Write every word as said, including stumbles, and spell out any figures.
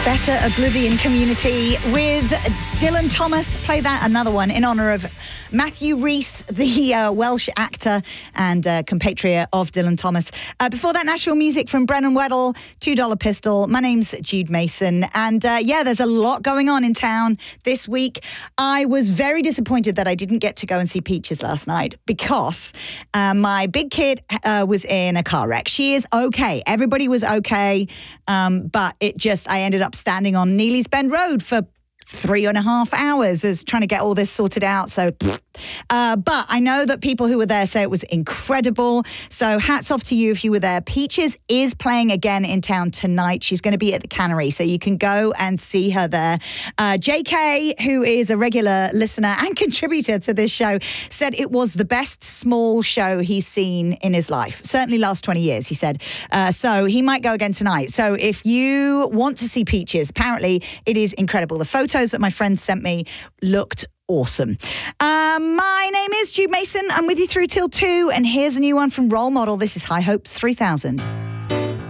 Better Oblivion Community with Dylan Thomas. Play that, another one, in honour of Matthew Rhys, the uh, Welsh actor and uh, compatriot of Dylan Thomas. Uh, before that, national music from Brennan Weddle, Two Dollar Pistol. My name's Jude Mason. And uh, yeah, there's a lot going on in town this week. I was very disappointed that I didn't get to go and see Peaches last night because uh, my big kid uh, was in a car wreck. She is okay. Everybody was okay. Um, but it just, I ended up standing on Neely's Bend Road for three and a half hours as trying to get all this sorted out. So, uh, but I know that people who were there say it was incredible. So hats off to you if you were there. Peaches is playing again in town tonight. She's going to be at the Cannery, so you can go and see her there. Uh, J K, who is a regular listener and contributor to this show, said it was the best small show he's seen in his life. Certainly last twenty years, he said. Uh, so he might go again tonight. So if you want to see Peaches, apparently it is incredible. The photos that my friend sent me looked awesome. Um, my name is Jude Mason. I'm with you through till two, and here's a new one from Role Model. This is High Hopes three thousand.